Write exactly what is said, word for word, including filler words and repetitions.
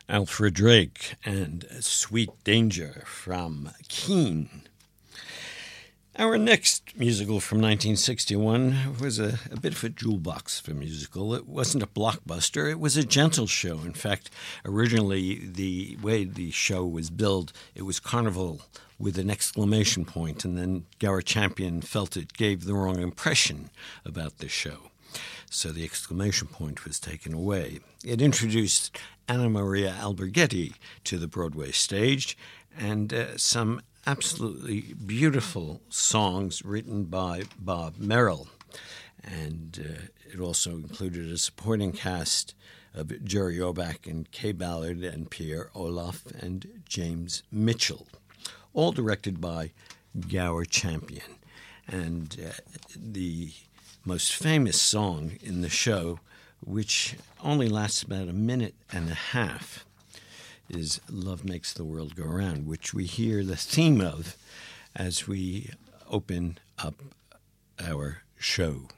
Alfred Drake and Sweet Danger from Keane. Our next musical from nineteen sixty-one was a, a bit of a jewel box of a musical. It wasn't a blockbuster. It was a gentle show. In fact, originally, the way the show was billed, it was Carnival with an exclamation point, and then Gower Champion felt it gave the wrong impression about the show. So the exclamation point was taken away. It introduced Anna Maria Alberghetti to the Broadway stage, and uh, some absolutely beautiful songs written by Bob Merrill. And uh, it also included a supporting cast of Jerry Orbach and Kay Ballard and Pierre Olaf and James Mitchell, all directed by Gower Champion. And uh, the most famous song in the show, which only lasts about a minute and a half, is Love Makes the World Go Round, which we hear the theme of as we open up our show.